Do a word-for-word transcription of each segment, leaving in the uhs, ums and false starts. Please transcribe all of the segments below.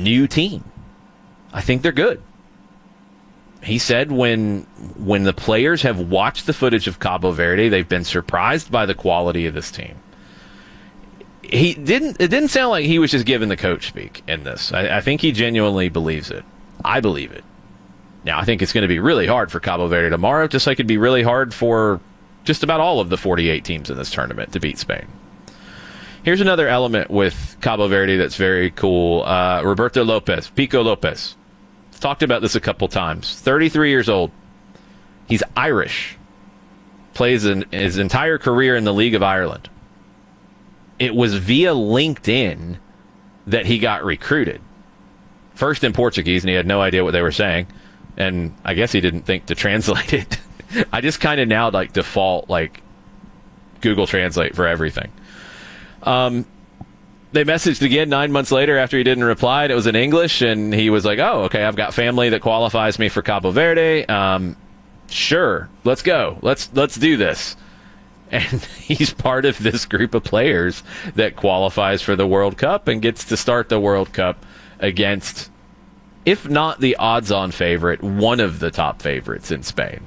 new team. I think they're good. He said when when the players have watched the footage of Cabo Verde, they've been surprised by the quality of this team. He didn't. It didn't sound like he was just giving the coach speak in this. I, I think he genuinely believes it. I believe it. Now, I think it's going to be really hard for Cabo Verde tomorrow, just like it'd be really hard for just about all of the forty-eight teams in this tournament to beat Spain. Here's another element with Cabo Verde that's very cool. Uh, Roberto Lopez, Pico Lopez. Talked about this a couple times. thirty-three years old. He's Irish. Plays in his entire career in the League of Ireland. It was via LinkedIn that he got recruited. First in Portuguese, and he had no idea what they were saying. And I guess he didn't think to translate it. I just kind of now like default like Google Translate for everything. Um, they messaged again nine months later after he didn't reply. And it was in English, and he was like, "Oh, okay, I've got family that qualifies me for Cabo Verde. Um, sure, let's go. Let's let's do this." And he's part of this group of players that qualifies for the World Cup and gets to start the World Cup against, if not the odds-on favorite, one of the top favorites in Spain.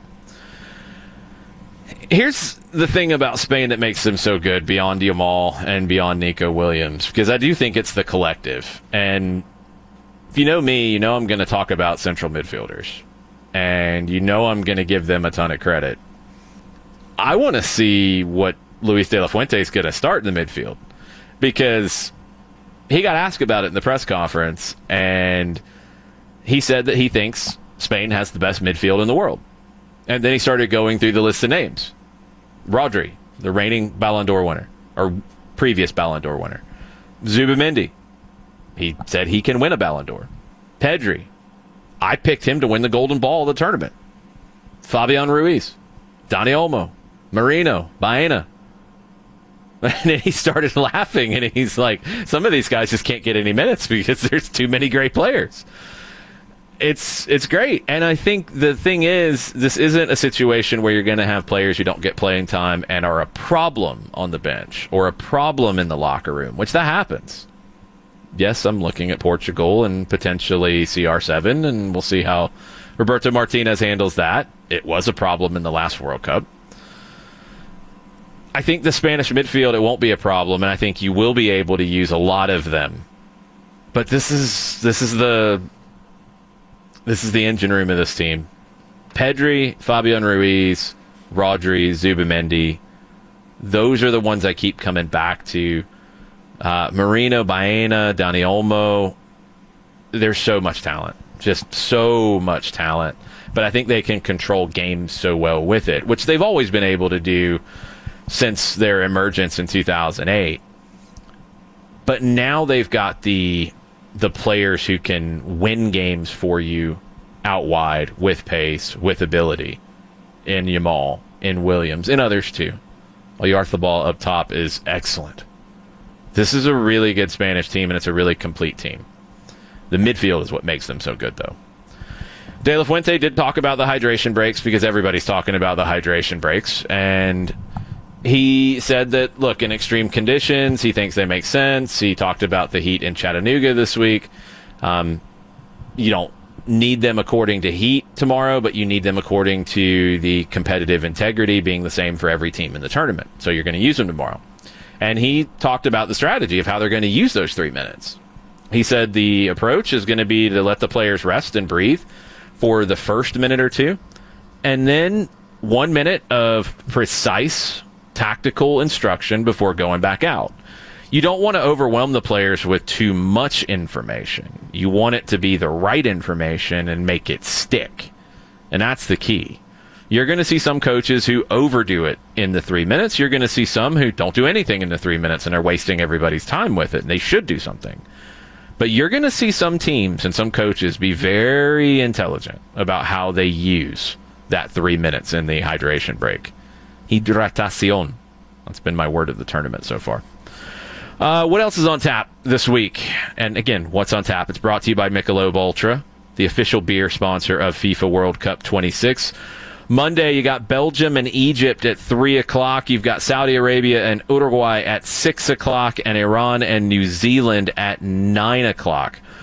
Here's the thing about Spain that makes them so good beyond Yamal and beyond Nico Williams, because I do think it's the collective. And if you know me, you know I'm going to talk about central midfielders. And you know I'm going to give them a ton of credit. I want to see what Luis de la Fuente is going to start in the midfield, because he got asked about it in the press conference, and he said that he thinks Spain has the best midfield in the world. And then he started going through the list of names. Rodri, the reigning Ballon d'Or winner, or previous Ballon d'Or winner. Zubimendi, he said he can win a Ballon d'Or. Pedri, I picked him to win the Golden Ball of the tournament. Fabian Ruiz, Dani Olmo, Marino, Baena. And then he started laughing, and he's like, some of these guys just can't get any minutes because there's too many great players. It's it's great. And I think the thing is, this isn't a situation where you're going to have players who don't get playing time and are a problem on the bench or a problem in the locker room, which that happens. Yes, I'm looking at Portugal and potentially C R seven, and we'll see how Roberto Martinez handles that. It was a problem in the last World Cup. I think the Spanish midfield, it won't be a problem, and I think you will be able to use a lot of them. But this is this is the this is the engine room of this team. Pedri, Fabian Ruiz, Rodri, Zubimendi, those are the ones I keep coming back to. Uh, Marino, Baena, Dani Olmo, there's so much talent. Just so much talent. But I think they can control games so well with it, which they've always been able to do since their emergence in two thousand eight. But now they've got the the players who can win games for you out wide with pace, with ability, in Yamal, in Williams, in others too. Oyarzabal up top is excellent. This is a really good Spanish team, and it's a really complete team. The midfield is what makes them so good, though. De La Fuente did talk about the hydration breaks, because everybody's talking about the hydration breaks, and he said that, look, in extreme conditions, he thinks they make sense. He talked about the heat in Chattanooga this week. Um, you don't need them according to heat tomorrow, but you need them according to the competitive integrity being the same for every team in the tournament. So you're going to use them tomorrow. And he talked about the strategy of how they're going to use those three minutes. He said the approach is going to be to let the players rest and breathe for the first minute or two, and then one minute of precise tactical instruction before going back out. You don't want to overwhelm the players with too much information. You want it to be the right information and make it stick. And that's the key. You're going to see some coaches who overdo it in the three minutes. You're going to see some who don't do anything in the three minutes and are wasting everybody's time with it, and they should do something. But you're going to see some teams and some coaches be very intelligent about how they use that three minutes in the hydration break. Hidratación. That's been my word of the tournament so far. Uh, what else is on tap this week? And again, what's on tap? It's brought to you by Michelob Ultra, the official beer sponsor of FIFA World Cup twenty-six. Monday, you got Belgium and Egypt at three o'clock. You've got Saudi Arabia and Uruguay at six o'clock, and Iran and New Zealand at nine o'clock.